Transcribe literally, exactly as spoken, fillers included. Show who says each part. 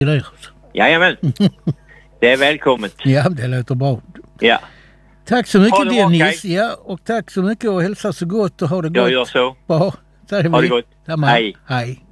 Speaker 1: Jajamän. Det är välkommet.
Speaker 2: Ja, det låter bra.
Speaker 1: Ja.
Speaker 2: Tack så mycket Dennis.
Speaker 1: Bra,
Speaker 2: ja, och tack så mycket och hälsa så gott och ha det gott.
Speaker 1: Jag gör så.
Speaker 2: Bra.
Speaker 1: Ha det gott.
Speaker 2: Hej. Hej.